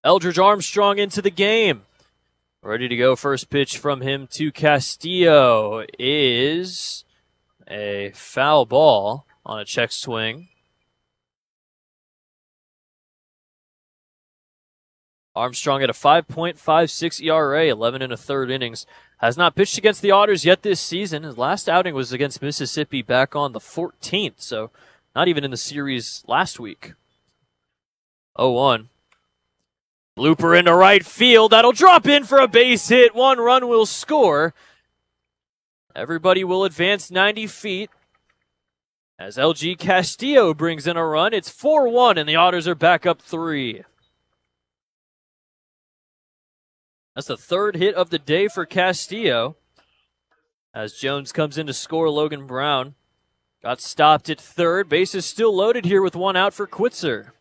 Eldridge Armstrong into the game. Ready to go. First pitch from him to Castillo is a foul ball on a check swing. Armstrong at a 5.56 ERA, 11 1/3 innings. Has not pitched against the Otters yet this season. His last outing was against Mississippi back on the 14th, so not even in the series last week. 0-1. Blooper into right field. That'll drop in for a base hit. 1 run will score. Everybody will advance 90 feet. As LG Castillo brings in a run, it's 4-1, and the Otters are back up 3. That's the third hit of the day for Castillo. As Jones comes in to score, Logan Brown got stopped at third. Base is still loaded here with 1 out for Quitzer.